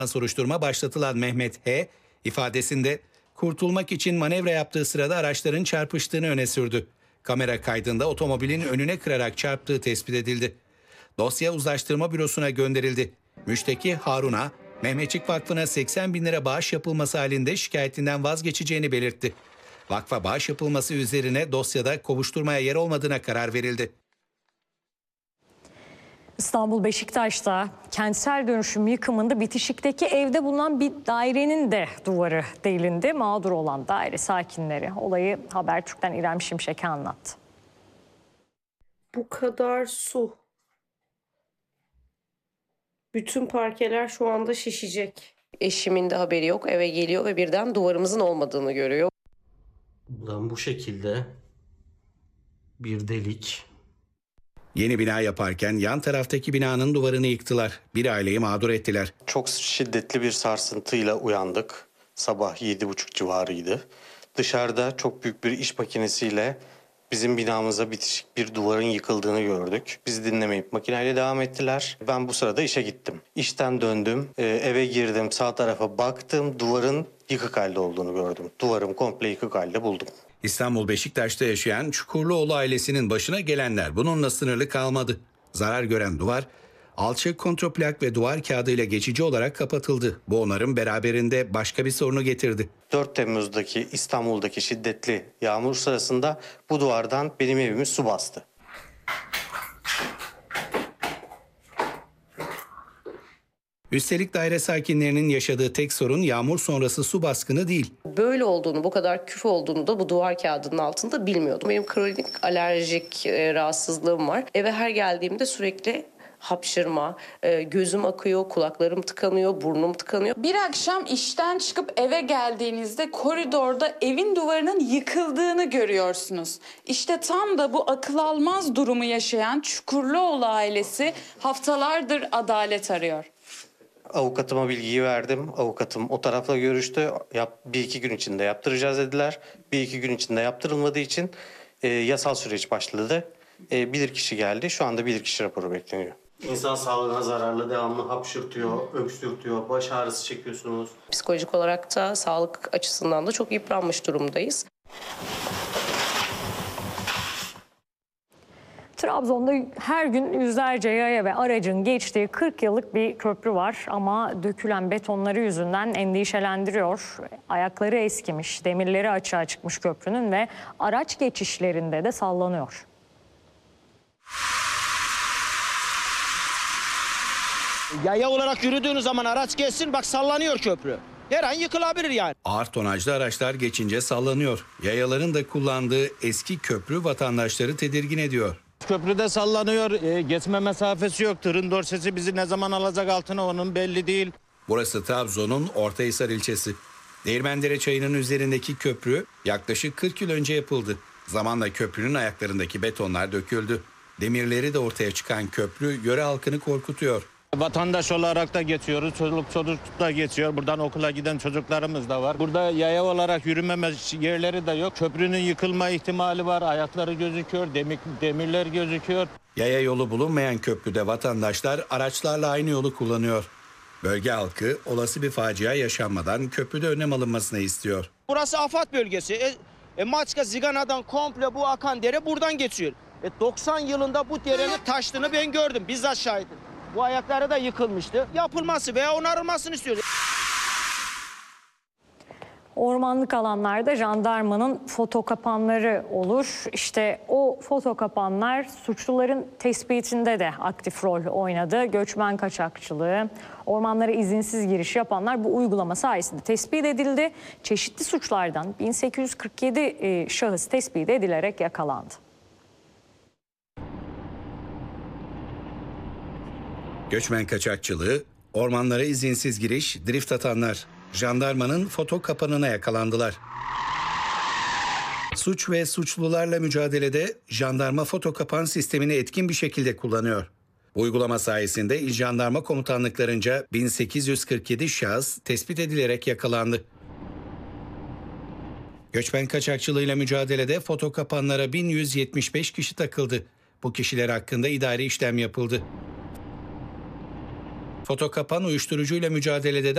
Soruşturma başlatılan Mehmet H. ifadesinde kurtulmak için manevra yaptığı sırada araçların çarpıştığını öne sürdü. Kamera kaydında otomobilin önüne kırarak çarptığı tespit edildi. Dosya Uzlaştırma Bürosu'na gönderildi. Müşteki Harun'a Mehmetçik Vakfı'na 80 bin lira bağış yapılması halinde şikayetinden vazgeçeceğini belirtti. Vakfa bağış yapılması üzerine dosyada kovuşturmaya yer olmadığına karar verildi. İstanbul Beşiktaş'ta kentsel dönüşüm yıkımında bitişikteki evde bulunan bir dairenin de duvarı delindi. Mağdur olan daire sakinleri olayı Habertürk'ten İrem Şimşek'e anlattı. Bu kadar su. Bütün parkeler şu anda şişecek. Eşimin de haberi yok. Eve geliyor ve birden duvarımızın olmadığını görüyor. Buradan bu şekilde bir delik. Yeni bina yaparken yan taraftaki binanın duvarını yıktılar. Bir aileyi mağdur ettiler. Çok şiddetli bir sarsıntıyla uyandık. Sabah 7.30 civarıydı. Dışarıda çok büyük bir iş makinesiyle bizim binamıza bitişik bir duvarın yıkıldığını gördük. Bizi dinlemeyip makineyle devam ettiler. Ben bu sırada işe gittim. İşten döndüm, eve girdim, sağ tarafa baktım. Duvarın yıkık halde olduğunu gördüm. Duvarım komple yıkık halde buldum. İstanbul Beşiktaş'ta yaşayan Çukurluoğlu ailesinin başına gelenler bununla sınırlı kalmadı. Zarar gören duvar, alçı kontroplak ve duvar kağıdıyla geçici olarak kapatıldı. Bu onarım beraberinde başka bir sorunu getirdi. 4 Temmuz'daki İstanbul'daki şiddetli yağmur sırasında bu duvardan benim evimi su bastı. Üstelik daire sakinlerinin yaşadığı tek sorun yağmur sonrası su baskını değil. Böyle olduğunu, bu kadar küf olduğunu da bu duvar kağıdının altında bilmiyordum. Benim kronik alerjik rahatsızlığım var. Eve her geldiğimde sürekli hapşırma, gözüm akıyor, kulaklarım tıkanıyor, burnum tıkanıyor. Bir akşam işten çıkıp eve geldiğinizde koridorda evin duvarının yıkıldığını görüyorsunuz. İşte tam da bu akıl almaz durumu yaşayan Çukurluoğlu ailesi haftalardır adalet arıyor. Avukatıma bilgiyi verdim. Avukatım o tarafla görüştü. Bir iki gün içinde yaptıracağız dediler. Bir iki gün içinde yaptırılmadığı için yasal süreç başladı. Bilirkişi geldi. Şu anda bilirkişi raporu bekleniyor. İnsan sağlığına zararlı, devamlı hapşırtıyor, öksürtüyor, baş ağrısı çekiyorsunuz. Psikolojik olarak da sağlık açısından da çok yıpranmış durumdayız. Trabzon'da her gün yüzlerce yaya ve aracın geçtiği 40 yıllık bir köprü var ama dökülen betonları yüzünden endişelendiriyor. Ayakları eskimiş, demirleri açığa çıkmış köprünün ve araç geçişlerinde de sallanıyor. Yaya olarak yürüdüğünüz zaman araç geçsin, bak sallanıyor köprü. Her an yıkılabilir yani. Ağır tonajlı araçlar geçince sallanıyor. Yayaların da kullandığı eski köprü vatandaşları tedirgin ediyor. Köprüde sallanıyor, geçme mesafesi yok. Tırın dorsesi bizi ne zaman alacak altına onun belli değil. Burası Trabzon'un Ortahisar ilçesi. Değirmendere çayının üzerindeki köprü yaklaşık 40 yıl önce yapıldı. Zamanla köprünün ayaklarındaki betonlar döküldü. Demirleri de ortaya çıkan köprü yöre halkını korkutuyor. Vatandaş olarak da geçiyoruz, çocuk da geçiyor. Buradan okula giden çocuklarımız da var. Burada yaya olarak yürümeme yerleri de yok. Köprünün yıkılma ihtimali var. Ayakları gözüküyor, demirler gözüküyor. Yaya yolu bulunmayan köprüde vatandaşlar araçlarla aynı yolu kullanıyor. Bölge halkı olası bir facia yaşanmadan köprüde önlem alınmasını istiyor. Burası afat bölgesi. Maçka Zigana'dan komple bu akan dere buradan geçiyor. 90 yılında bu derenin taştığını ben gördüm. Bizzat şahidim. Bu ayakları da yıkılmıştı. Yapılması veya onarılmasını istiyoruz. Ormanlık alanlarda jandarmanın foto kapanları olur. İşte o foto kapanlar suçluların tespitinde de aktif rol oynadı. Göçmen kaçakçılığı, ormanlara izinsiz giriş yapanlar bu uygulama sayesinde tespit edildi. Çeşitli suçlardan 1847 şahıs tespit edilerek yakalandı. Göçmen kaçakçılığı, ormanlara izinsiz giriş, drift atanlar, jandarmanın foto kapanına yakalandılar. Suç ve suçlularla mücadelede jandarma foto kapan sistemini etkin bir şekilde kullanıyor. Bu uygulama sayesinde İl Jandarma Komutanlıklarınca 1847 şahıs tespit edilerek yakalandı. Göçmen kaçakçılığıyla mücadelede foto kapanlara 1175 kişi takıldı. Bu kişiler hakkında idari işlem yapıldı. Foto kapan uyuşturucuyla mücadelede de